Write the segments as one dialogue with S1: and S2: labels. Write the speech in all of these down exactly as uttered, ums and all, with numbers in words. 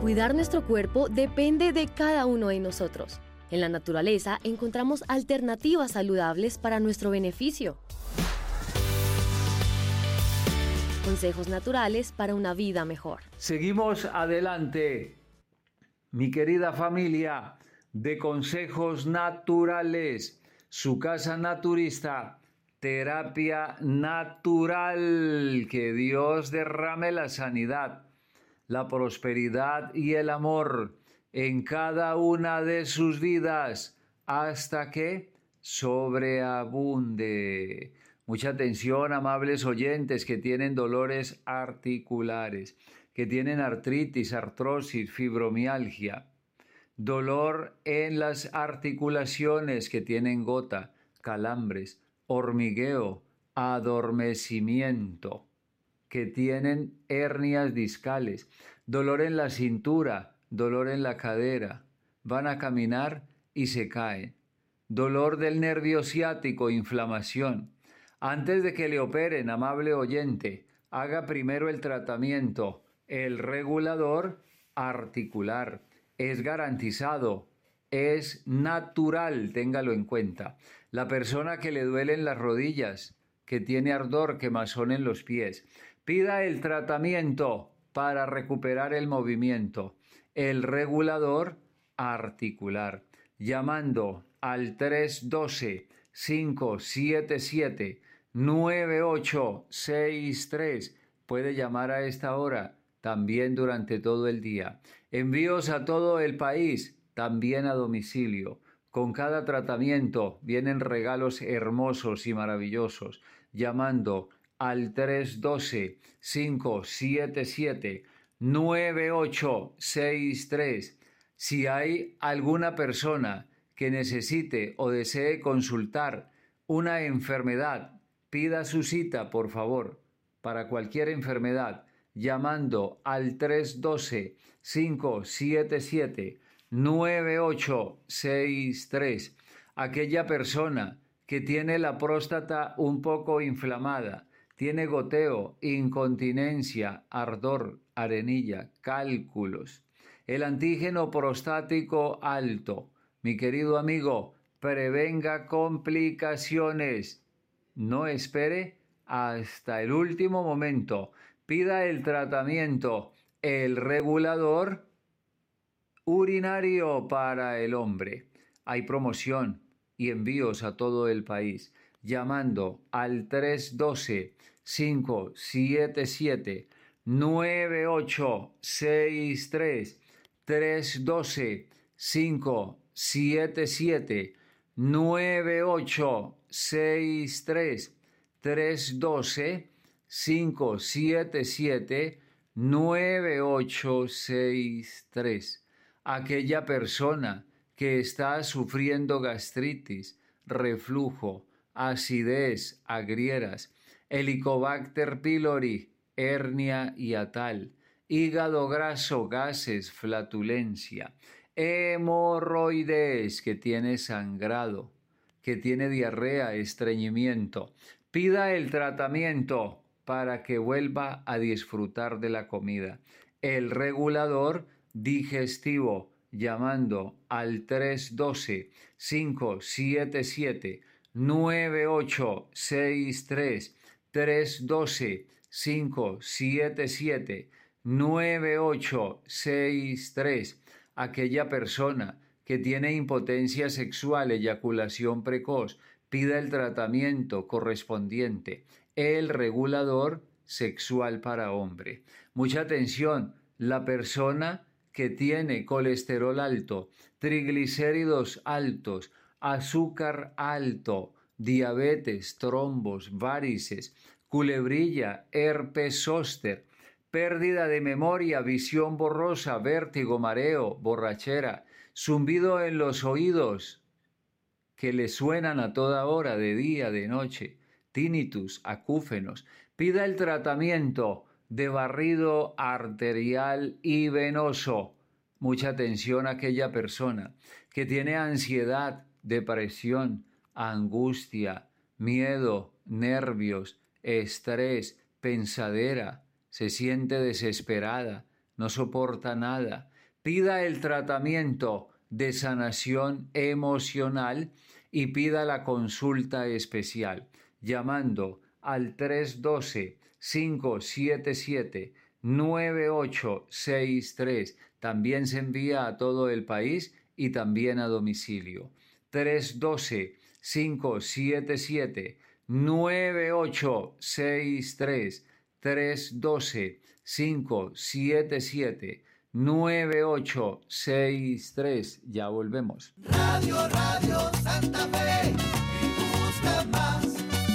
S1: Cuidar nuestro cuerpo depende de cada uno de nosotros. En la naturaleza encontramos alternativas saludables para nuestro beneficio. Consejos naturales para una vida mejor.
S2: Seguimos adelante, mi querida familia de Consejos Naturales, su casa naturista, terapia natural. Que Dios derrame la sanidad, la prosperidad y el amor en cada una de sus vidas hasta que sobreabunde. Mucha atención, amables oyentes que tienen dolores articulares, que tienen artritis, artrosis, fibromialgia, dolor en las articulaciones, que tienen gota, calambres, hormigueo, adormecimiento, que tienen hernias discales, dolor en la cintura, dolor en la cadera, van a caminar y se caen, dolor del nervio ciático, inflamación. Antes de que le operen, amable oyente, haga primero el tratamiento, el regulador articular. Es garantizado, es natural, téngalo en cuenta. La persona que le duelen las rodillas, que tiene ardor, quemazón en los pies, pida el tratamiento para recuperar el movimiento, el regulador articular, llamando al tres uno dos, cinco siete siete, nueve ocho seis tres. Puede llamar a esta hora, también durante todo el día. Envíos a todo el país, también a domicilio. Con cada tratamiento vienen regalos hermosos y maravillosos, llamando al tres uno dos, cinco siete siete, nueve ocho seis tres. Si hay alguna persona que necesite o desee consultar una enfermedad, pida su cita, por favor, para cualquier enfermedad, llamando al tres uno dos, cinco siete siete, nueve ocho seis tres. Aquella persona que tiene la próstata un poco inflamada, tiene goteo, incontinencia, ardor, arenilla, cálculos, el antígeno prostático alto. Mi querido amigo, prevenga complicaciones. No espere hasta el último momento. Pida el tratamiento, el regulador urinario para el hombre. Hay promoción y envíos a todo el país, llamando al tres uno dos, cinco siete siete, nueve ocho seis tres, tres uno dos, cinco siete siete, nueve ocho seis tres, tres uno dos, cinco siete siete, nueve ocho seis tres. Aquella persona que está sufriendo gastritis, reflujo, acidez, agrieras, Helicobacter pylori, hernia hiatal, hígado graso, gases, flatulencia, hemorroides, que tiene sangrado, que tiene diarrea, estreñimiento. Pida el tratamiento para que vuelva a disfrutar de la comida. El regulador digestivo, llamando al tres uno dos, cinco siete siete, nueve ocho seis tres, tres uno dos, cinco siete siete, nueve ocho seis tres. Aquella persona que tiene impotencia sexual, eyaculación precoz, pida el tratamiento correspondiente, el regulador sexual para hombre. Mucha atención, la persona que tiene colesterol alto, triglicéridos altos, azúcar alto, diabetes, trombos, varices, culebrilla, herpes zóster, pérdida de memoria, visión borrosa, vértigo, mareo, borrachera, zumbido en los oídos que le suenan a toda hora, de día, de noche, tinnitus, acúfenos. Pida el tratamiento de barrido arterial y venoso. Mucha atención a aquella persona que tiene ansiedad, depresión, angustia, miedo, nervios, estrés, pensadera, se siente desesperada, no soporta nada. pida el tratamiento de sanación emocional y pida la consulta especial llamando al tres uno dos, cinco siete siete, nueve ocho seis tres. También se envía a todo el país y también a domicilio. tres uno dos, cinco siete siete, nueve ocho seis tres. tres uno dos, cinco siete siete, nueve ocho seis tres. Ya volvemos.
S3: Radio, Radio Santa Fe, me gusta más.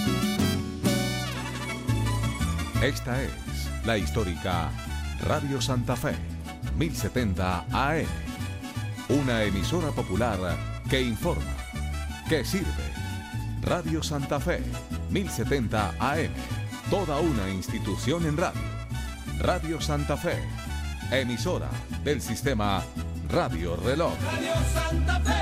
S4: Esta es la histórica Radio Santa Fe, mil setenta A M. Una emisora popular que informa, que sirve. Radio Santa Fe, mil setenta A M. Toda una institución en radio. Radio Santa Fe, emisora del sistema Radio Reloj.
S3: Radio Santa Fe,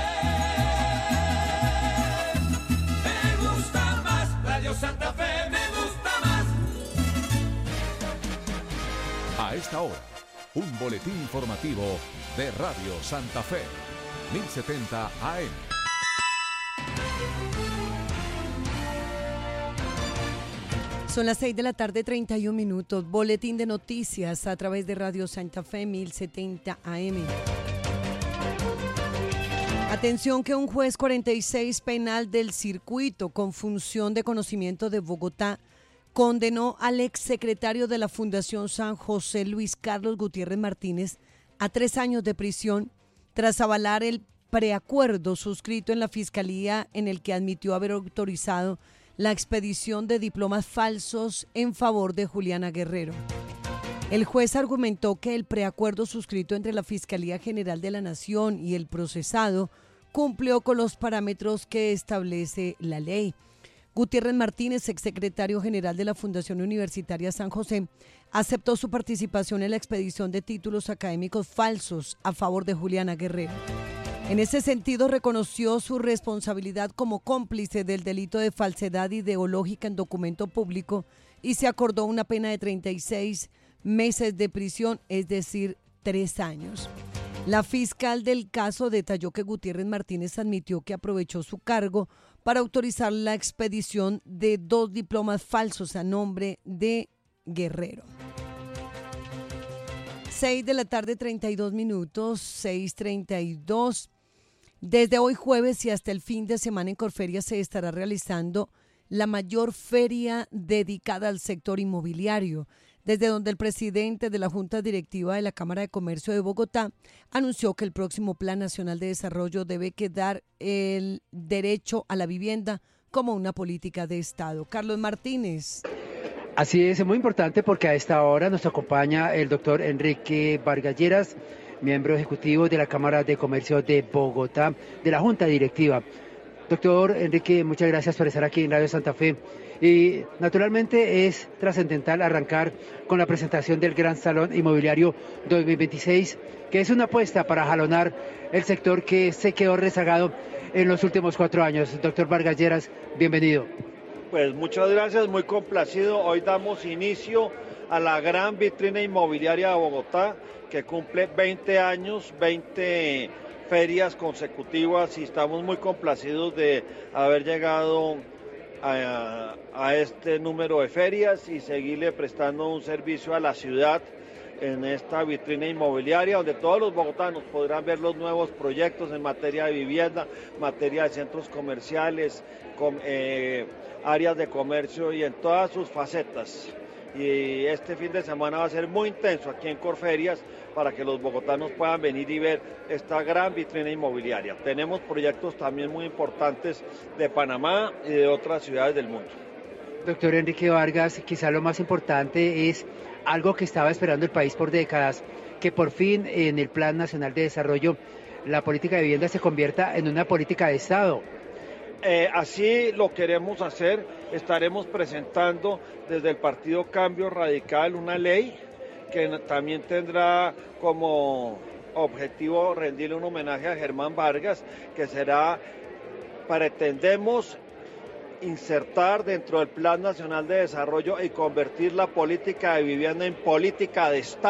S3: me gusta más. Radio Santa Fe, me gusta más.
S4: A esta hora, un boletín informativo de Radio Santa Fe, mil setenta A M.
S5: Son las seis de la tarde, treinta y un minutos. Boletín de noticias a través de Radio Santa Fe, mil setenta A M. Atención que un juez cuarenta y seis penal del circuito con función de conocimiento de Bogotá condenó al exsecretario de la Fundación San José, Luis Carlos Gutiérrez Martínez, a tres años de prisión tras avalar el preacuerdo suscrito en la Fiscalía en el que admitió haber autorizado la expedición de diplomas falsos en favor de Juliana Guerrero. El juez argumentó que el preacuerdo suscrito entre la Fiscalía General de la Nación y el procesado cumplió con los parámetros que establece la ley. Gutiérrez Martínez, exsecretario general de la Fundación Universitaria San José, aceptó su participación en la expedición de títulos académicos falsos a favor de Juliana Guerrero. En ese sentido, reconoció su responsabilidad como cómplice del delito de falsedad ideológica en documento público y se acordó una pena de treinta y seis meses de prisión, es decir, tres años. La fiscal del caso detalló que Gutiérrez Martínez admitió que aprovechó su cargo para autorizar la expedición de dos diplomas falsos a nombre de Guerrero. seis de la tarde, treinta y dos minutos, seis treinta y dos. Desde hoy jueves y hasta el fin de semana en Corferias se estará realizando la mayor feria dedicada al sector inmobiliario, desde donde el presidente de la Junta Directiva de la Cámara de Comercio de Bogotá anunció que el próximo Plan Nacional de Desarrollo debe quedar el derecho a la vivienda como una política de Estado. Carlos Martínez.
S6: Así es, es muy importante porque a esta hora nos acompaña el doctor Enrique Vargas Lleras, miembro ejecutivo de la Cámara de Comercio de Bogotá, de la Junta Directiva. Doctor Enrique, muchas gracias por estar aquí en Radio Santa Fe. Y naturalmente es trascendental arrancar con la presentación del Gran Salón Inmobiliario dos mil veintiséis, que es una apuesta para jalonar el sector que se quedó rezagado en los últimos cuatro años. Doctor Vargas Lleras, bienvenido.
S7: Pues muchas gracias, muy complacido. Hoy damos inicio a la gran vitrina inmobiliaria de Bogotá, que cumple veinte años, veinte ferias consecutivas, y estamos muy complacidos de haber llegado a, a este número de ferias y seguirle prestando un servicio a la ciudad en esta vitrina inmobiliaria, donde todos los bogotanos podrán ver los nuevos proyectos en materia de vivienda, materia de centros comerciales, com, eh, áreas de comercio y en todas sus facetas. Y este fin de semana va a ser muy intenso aquí en Corferias para que los bogotanos puedan venir y ver esta gran vitrina inmobiliaria. Tenemos proyectos también muy importantes de Panamá y de otras ciudades del mundo.
S6: Doctor Enrique Vargas, quizá lo más importante es algo que estaba esperando el país por décadas, que por fin en el Plan Nacional de Desarrollo la política de vivienda se convierta en una política de Estado.
S7: Eh, así lo queremos hacer. Estaremos presentando desde el Partido Cambio Radical una ley que también tendrá como objetivo rendirle un homenaje a Germán Vargas, que será, pretendemos insertar dentro del Plan Nacional de Desarrollo y convertir la política de vivienda en política de Estado.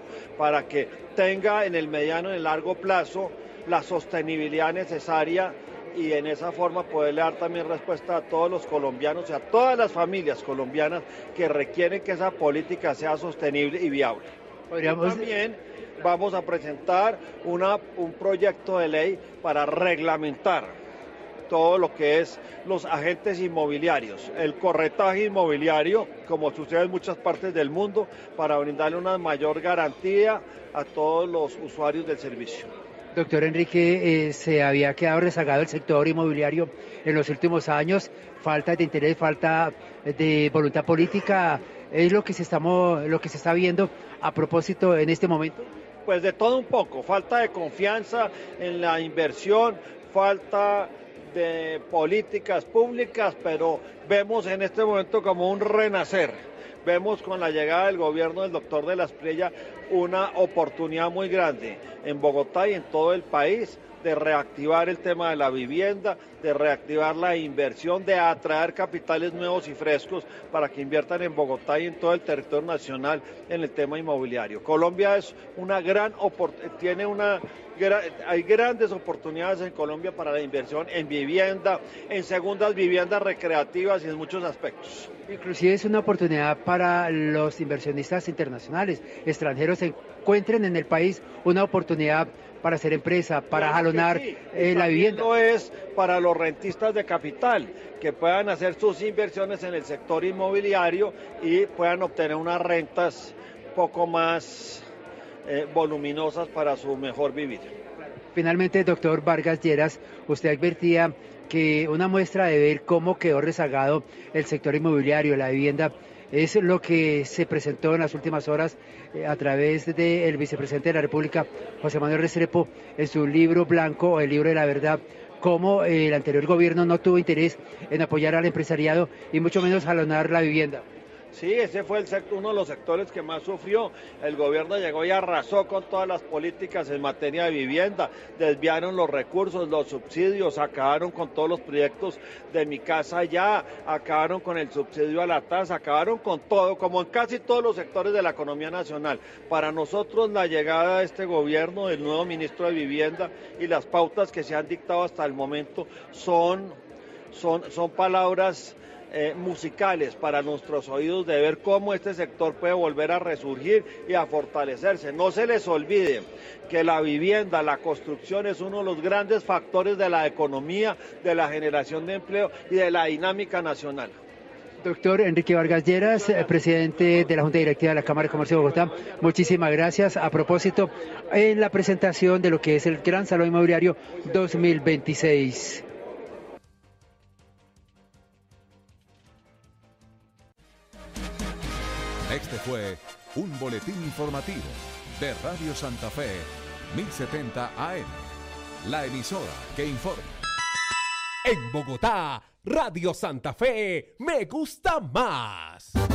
S7: para que tenga en el mediano y en el largo plazo la sostenibilidad necesaria y en esa forma poderle dar también respuesta a todos los colombianos y a todas las familias colombianas que requieren que esa política sea sostenible y viable.
S6: Podríamos...
S7: También vamos a presentar una, un proyecto de ley para reglamentar todo lo que es los agentes inmobiliarios, el corretaje inmobiliario, como sucede en muchas partes del mundo, para brindarle una mayor garantía a todos los usuarios del servicio.
S6: Doctor Enrique, eh, se había quedado rezagado el sector inmobiliario en los últimos años, falta de interés, falta de voluntad política, ¿es lo que se, estamos, lo que se está viendo a propósito en este momento?
S7: Pues de todo un poco, falta de confianza en la inversión, falta de políticas públicas, pero vemos en este momento como un renacer. Vemos con la llegada del gobierno del doctor de la Espriella una oportunidad muy grande en Bogotá y en todo el país de reactivar el tema de la vivienda, de reactivar la inversión, de atraer capitales nuevos y frescos para que inviertan en Bogotá y en todo el territorio nacional en el tema inmobiliario. Colombia es una gran oportunidad, tiene una hay grandes oportunidades en Colombia para la inversión en vivienda, en segundas viviendas recreativas y en muchos aspectos.
S6: Inclusive es una oportunidad para los inversionistas internacionales, extranjeros, se encuentren en el país una oportunidad para hacer empresa, para claro jalonar sí. eh, la vivienda.
S7: No es para los rentistas de capital, que puedan hacer sus inversiones en el sector inmobiliario y puedan obtener unas rentas poco más eh, voluminosas para su mejor vivir.
S6: Finalmente, doctor Vargas Lleras, usted advertía que una muestra de ver cómo quedó rezagado el sector inmobiliario, la vivienda, es lo que se presentó en las últimas horas eh, a través del vicepresidente de la República, José Manuel Restrepo, en su libro blanco, o el libro de la verdad, cómo eh, el anterior gobierno no tuvo interés en apoyar al empresariado y mucho menos jalonar la vivienda.
S7: Sí, ese fue el sector, uno de los sectores que más sufrió. El gobierno llegó y arrasó con todas las políticas en materia de vivienda, desviaron los recursos, los subsidios, acabaron con todos los proyectos de Mi Casa Ya, acabaron con el subsidio a la tasa, acabaron con todo, como en casi todos los sectores de la economía nacional. Para nosotros la llegada de este gobierno, del nuevo ministro de Vivienda y las pautas que se han dictado hasta el momento son, son, son palabras Eh, musicales para nuestros oídos de ver cómo este sector puede volver a resurgir y a fortalecerse. No se les olvide que la vivienda, la construcción es uno de los grandes factores de la economía, de la generación de empleo y de la dinámica nacional.
S6: Doctor Enrique Vargas Lleras, presidente de la Junta Directiva de la Cámara de Comercio de Bogotá, muchísimas gracias. A propósito, en la presentación de lo que es el Gran Salón Inmobiliario dos mil veintiséis.
S4: Este fue un boletín informativo de Radio Santa Fe, mil setenta A M, la emisora que informa.
S8: En Bogotá, Radio Santa Fe me gusta más.